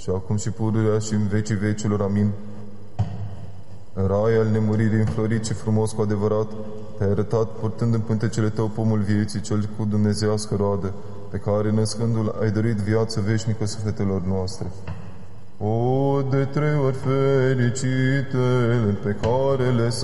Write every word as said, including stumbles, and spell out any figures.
și acum și pururea și în vecii vecilor. Amin. Rai al nemuririi înflorit și frumos cu adevărat, te-ai arătat purtând în pântecele tău pomul vieții, cel cu dumnezeiască roadă, pe care, născându-l, ai dăruit viață veșnică sufletelor noastre. O, de trei ori fericite, pe care le